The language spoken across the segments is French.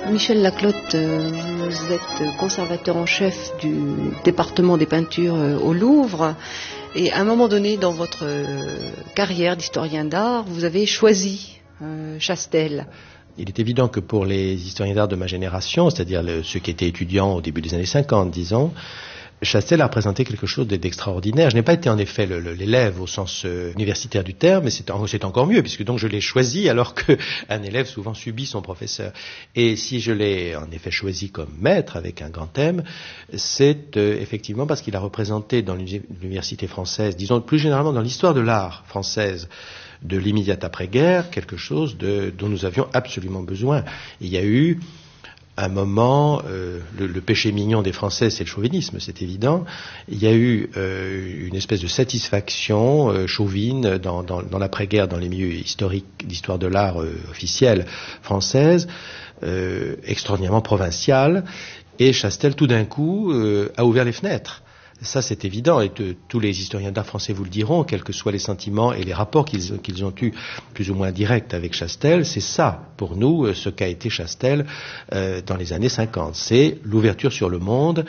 Michel Laclotte, vous êtes conservateur en chef du département des peintures au Louvre. Et à un moment donné, dans votre carrière d'historien d'art, vous avez choisi Chastel. Il est évident que pour les historiens d'art de ma génération, c'est-à-dire ceux qui étaient étudiants au début des années 50, disons, Chastel a représenté quelque chose d'extraordinaire. Je n'ai pas été en effet l'élève au sens universitaire du terme, mais c'est encore mieux, puisque donc je l'ai choisi alors qu'un élève souvent subit son professeur. Et si je l'ai en effet choisi comme maître avec un grand thème, c'est effectivement parce qu'il a représenté dans l'université française, disons plus généralement dans l'histoire de l'art française, de l'immédiate après-guerre, quelque chose dont nous avions absolument besoin. Il y a eu un moment, le péché mignon des Français, c'est le chauvinisme, c'est évident. Il y a eu une espèce de satisfaction chauvine dans l'après-guerre, dans les milieux historiques d'histoire de l'art officielle française, extraordinairement provinciale. Et Chastel, tout d'un coup, a ouvert les fenêtres. Ça, c'est évident, et tous les historiens d'art français vous le diront, quels que soient les sentiments et les rapports qu'ils ont eus plus ou moins directs avec Chastel. C'est ça, pour nous, ce qu'a été Chastel dans les années 50. C'est l'ouverture sur le monde,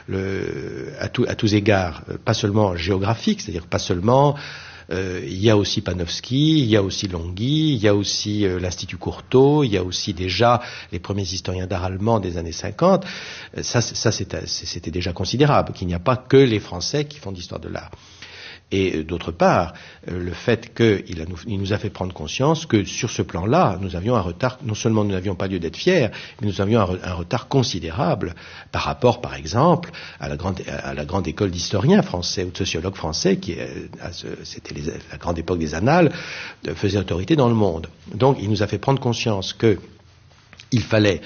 à tous égards, pas seulement géographique, c'est-à-dire pas seulement... il y a aussi Panofsky, il y a aussi Longhi, il y a aussi l'Institut Courtauld, il y a aussi déjà les premiers historiens d'art allemands des années 50. Ça c'était déjà considérable, qu'il n'y a pas que les Français qui font de l'histoire de l'art. Et d'autre part, le fait qu'il nous a fait prendre conscience que sur ce plan-là, nous avions un retard, non seulement nous n'avions pas lieu d'être fiers, mais nous avions un retard considérable par rapport, par exemple, à la grande école d'historiens français ou de sociologues français qui, c'était la grande époque des annales, faisait autorité dans le monde. Donc il nous a fait prendre conscience qu'il fallait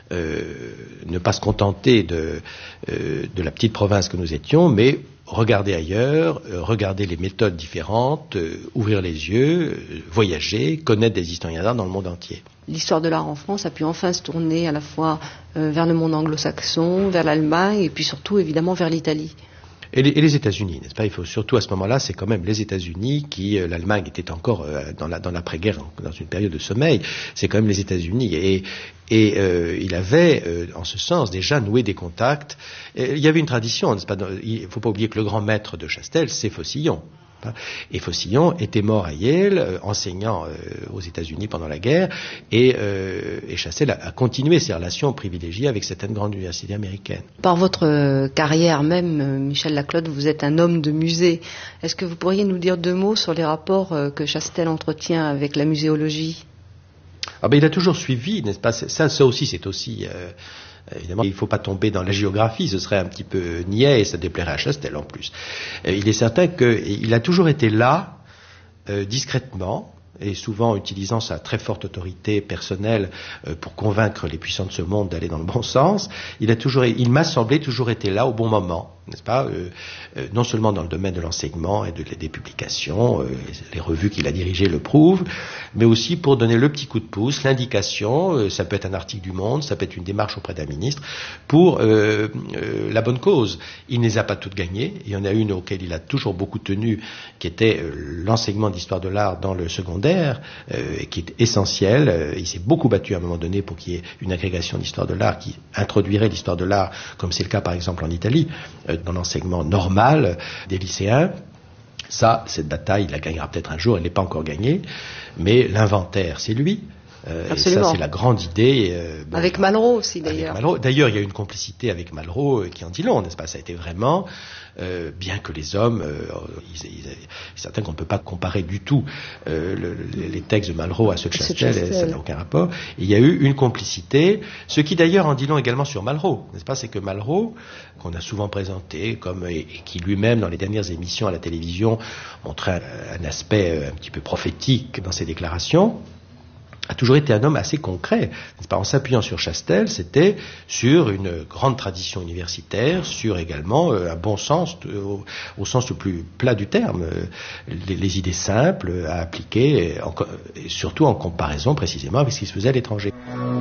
ne pas se contenter de la petite province que nous étions, mais regarder ailleurs, regarder les méthodes différentes, ouvrir les yeux, voyager, connaître des historiens d'art dans le monde entier. L'histoire de l'art en France a pu enfin se tourner à la fois vers le monde anglo-saxon, vers l'Allemagne et puis surtout évidemment vers l'Italie. Et les États-Unis, n'est-ce pas? Il faut surtout à ce moment-là, c'est quand même les États-Unis qui, l'Allemagne était encore dans l'après-guerre, dans une période de sommeil. C'est quand même les États-Unis. Et il avait, en ce sens, déjà noué des contacts. Il y avait une tradition, n'est-ce pas? Il ne faut pas oublier que le grand maître de Chastel, c'est Faucillon. Et Faucillon était mort à Yale, enseignant aux États-Unis pendant la guerre, et Chastel a continué ses relations privilégiées avec certaines grandes universités américaines. Par votre carrière même, Michel Laclotte, vous êtes un homme de musée. Est-ce que vous pourriez nous dire 2 mots sur les rapports que Chastel entretient avec la muséologie? Il a toujours suivi, n'est-ce pas? Ça aussi, c'est aussi... évidemment, il ne faut pas tomber dans la géographie, ce serait un petit peu niais et ça déplairait à Chastel en plus. Il est certain qu'il a toujours été là, discrètement, et souvent utilisant sa très forte autorité personnelle pour convaincre les puissants de ce monde d'aller dans le bon sens. Il m'a semblé toujours été là au bon moment, n'est-ce pas? Non seulement dans le domaine de l'enseignement et des publications, les revues qu'il a dirigées le prouvent, mais aussi pour donner le petit coup de pouce, l'indication, ça peut être un article du Monde, ça peut être une démarche auprès d'un ministre, pour la bonne cause. Il ne les a pas toutes gagnées, il y en a une auquel il a toujours beaucoup tenu, qui était l'enseignement d'histoire de l'art dans le secondaire, qui est essentiel. Il s'est beaucoup battu à un moment donné pour qu'il y ait une agrégation d'histoire de l'art qui introduirait l'histoire de l'art, comme c'est le cas par exemple en Italie, dans l'enseignement normal des lycéens. Cette bataille, il la gagnera peut-être un jour, elle n'est pas encore gagnée, mais l'inventaire, c'est lui. Et ça, c'est la grande idée. Avec Malraux aussi, d'ailleurs. D'ailleurs, il y a une complicité avec Malraux qui en dit long, n'est-ce pas? Ça a été vraiment, bien que les hommes, c'est certain qu'on ne peut pas comparer du tout les textes de Malraux à ceux de Chastel, ça n'a aucun rapport. Et il y a eu une complicité, ce qui d'ailleurs en dit long également sur Malraux, n'est-ce pas? C'est que Malraux, qu'on a souvent présenté comme, et qui lui-même, dans les dernières émissions à la télévision, montrait un aspect un petit peu prophétique dans ses déclarations, a toujours été un homme assez concret. En s'appuyant sur Chastel, c'était sur une grande tradition universitaire, sur également un bon sens, au sens le plus plat du terme, les idées simples à appliquer, et surtout en comparaison précisément avec ce qui se faisait à l'étranger.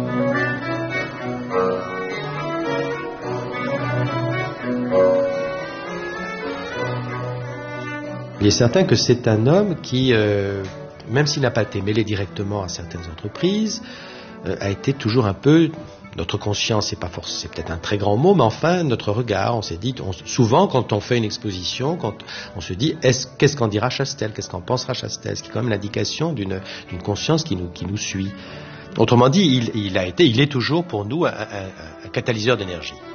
Il est certain que c'est un homme qui... même s'il n'a pas été mêlé directement à certaines entreprises, a été toujours un peu notre conscience, c'est peut-être un très grand mot, mais enfin, notre regard, on s'est dit, souvent, quand on fait une exposition, quand on se dit, qu'est-ce qu'en dira Chastel, qu'est-ce qu'en pensera Chastel, ce qui est quand même l'indication d'une conscience qui nous suit. Autrement dit, il est toujours pour nous un catalyseur d'énergie.